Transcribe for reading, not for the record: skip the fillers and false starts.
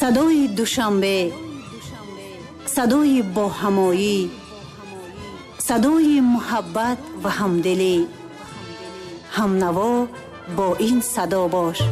صدای دوشنبه، صدای با همایی، صدای محبت و همدلی. همنوا با این صدا باش.